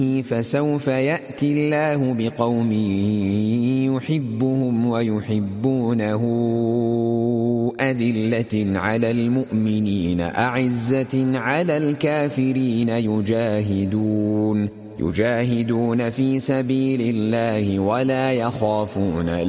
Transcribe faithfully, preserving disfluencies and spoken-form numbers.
فسوف يأتي الله بقوم يحبهم ويحبونه أذلة على المؤمنين أعزة على الكافرين يجاهدون يجاهدون في سبيل الله ولا يخافون